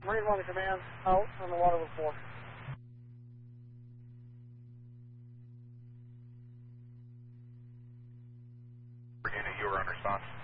Marine 1 to command, out on the water with 4. Virginia, you were on response.